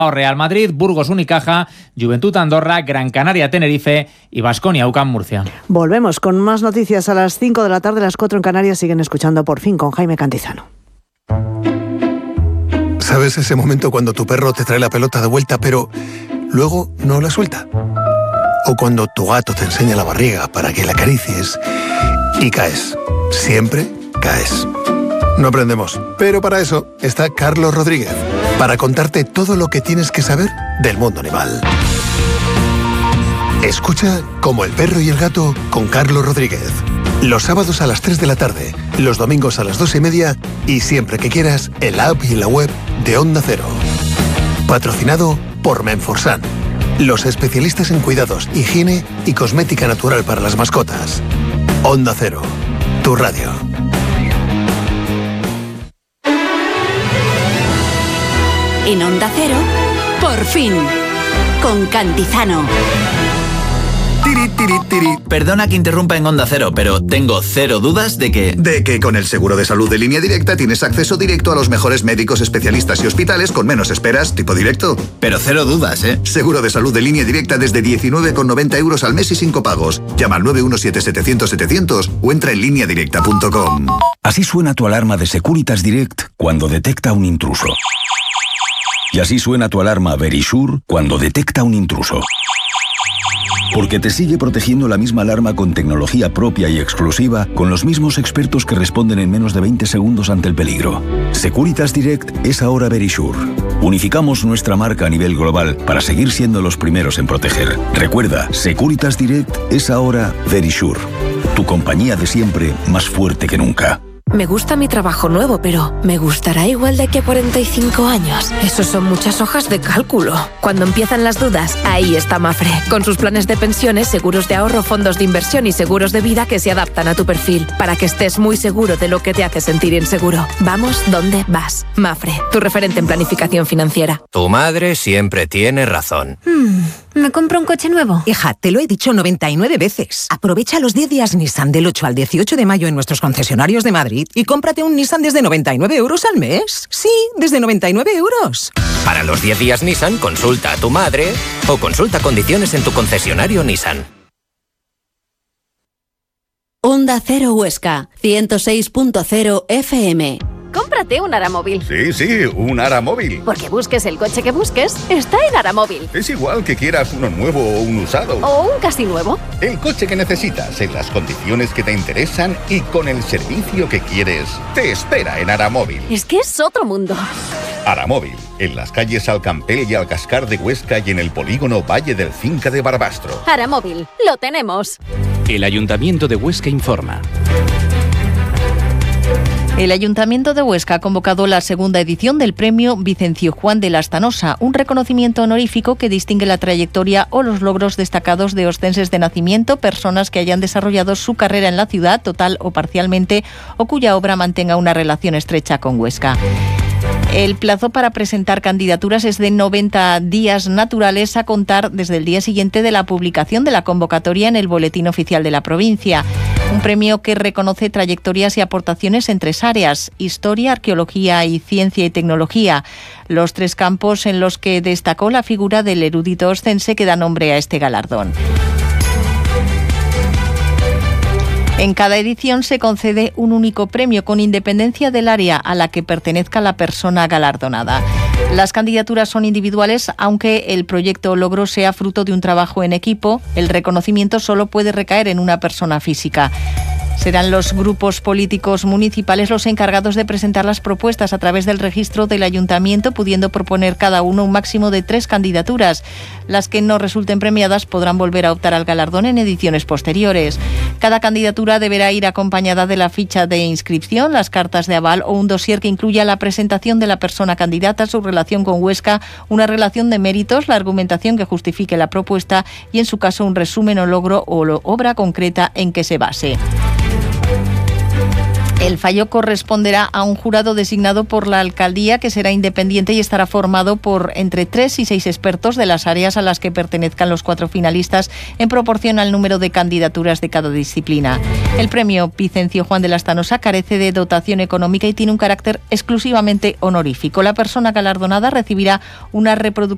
Real Madrid, Burgos Unicaja, Juventud Andorra, Gran Canaria Tenerife y Baskonia UCAM Murcia. Volvemos con más noticias a las 5 de la tarde, las 4 en Canarias. Siguen escuchando Por Fin con Jaime Cantizano. ¿Sabes ese momento cuando tu perro te trae la pelota de vuelta pero luego no la suelta? O cuando tu gato te enseña la barriga para que la acaricies y caes. Siempre caes. No aprendemos, pero para eso está Carlos Rodríguez, para contarte todo lo que tienes que saber del mundo animal. Escucha Como el perro y el gato con Carlos Rodríguez. Los sábados a las 3 de la tarde, los domingos a las 2:30 y siempre que quieras en la app y en la web de Onda Cero. Patrocinado por Menforsan, los especialistas en cuidados, higiene y cosmética natural para las mascotas. Onda Cero, tu radio. En Onda Cero, Por Fin, con Cantizano. Tiri, tiri, tiri. Perdona que interrumpa en Onda Cero, pero tengo cero dudas de que con el seguro de salud de Línea Directa tienes acceso directo a los mejores médicos, especialistas y hospitales con menos esperas, tipo directo. Pero cero dudas, ¿eh? Seguro de salud de Línea Directa desde 19,90 € al mes y sin copagos. Llama al 917-700-700 o entra en lineadirecta.com. Así suena tu alarma de Securitas Direct cuando detecta un intruso. Y así suena tu alarma Verisure cuando detecta un intruso. Porque te sigue protegiendo la misma alarma con tecnología propia y exclusiva, con los mismos expertos que responden en menos de 20 segundos ante el peligro. Securitas Direct es ahora Verisure. Unificamos nuestra marca a nivel global para seguir siendo los primeros en proteger. Recuerda, Securitas Direct es ahora Verisure. Tu compañía de siempre, más fuerte que nunca. Me gusta mi trabajo nuevo, pero ¿me gustará igual de aquí a 45 años? Eso son muchas hojas de cálculo. Cuando empiezan las dudas, ahí está Mafre. Con sus planes de pensiones, seguros de ahorro, fondos de inversión y seguros de vida que se adaptan a tu perfil, para que estés muy seguro de lo que te hace sentir inseguro. Vamos donde vas. Mafre, tu referente en planificación financiera. Tu madre siempre tiene razón. ¿Me compro un coche nuevo? Hija, te lo he dicho 99 veces. Aprovecha los 10 días Nissan del 8 al 18 de mayo en nuestros concesionarios de Madrid y cómprate un Nissan desde 99 € al mes. Sí, desde 99 €. Para los 10 días Nissan, consulta a tu madre o consulta condiciones en tu concesionario Nissan. Onda Cero Huesca, 106.0 FM. Cómprate un Aramóvil. Sí, un Aramóvil. Porque busques el coche que busques, está en Aramóvil. Es igual que quieras uno nuevo o un usado. O un casi nuevo. El coche que necesitas, en las condiciones que te interesan y con el servicio que quieres, te espera en Aramóvil. Es que es otro mundo. Aramóvil, en las calles Alcampel y Alcascar de Huesca y en el polígono Valle del Cinca de Barbastro. Aramóvil, lo tenemos. El Ayuntamiento de Huesca informa. El Ayuntamiento de Huesca ha convocado la segunda edición del Premio Vicencio Juan de Lastanosa, un reconocimiento honorífico que distingue la trayectoria o los logros destacados de ostenses de nacimiento, personas que hayan desarrollado su carrera en la ciudad, total o parcialmente, o cuya obra mantenga una relación estrecha con Huesca. El plazo para presentar candidaturas es de 90 días naturales a contar desde el día siguiente de la publicación de la convocatoria en el Boletín Oficial de la provincia. Un premio que reconoce trayectorias y aportaciones en 3 áreas: historia, arqueología y ciencia y tecnología. Los 3 campos en los que destacó la figura del erudito oscense que da nombre a este galardón. En cada edición se concede un único premio con independencia del área a la que pertenezca la persona galardonada. Las candidaturas son individuales, aunque el proyecto o logro sea fruto de un trabajo en equipo. El reconocimiento solo puede recaer en una persona física. Serán los grupos políticos municipales los encargados de presentar las propuestas a través del registro del ayuntamiento, pudiendo proponer cada uno un máximo de 3 candidaturas. Las que no resulten premiadas podrán volver a optar al galardón en ediciones posteriores. Cada candidatura deberá ir acompañada de la ficha de inscripción, las cartas de aval o un dossier que incluya la presentación de la persona candidata, su relación con Huesca, una relación de méritos, la argumentación que justifique la propuesta y, en su caso, un resumen o logro o obra concreta en que se base. El fallo corresponderá a un jurado designado por la alcaldía, que será independiente y estará formado por entre 3 y 6 expertos de las áreas a las que pertenezcan los 4 finalistas, en proporción al número de candidaturas de cada disciplina. El premio Vicencio Juan de Lastanosa carece de dotación económica y tiene un carácter exclusivamente honorífico. La persona galardonada recibirá una reproducción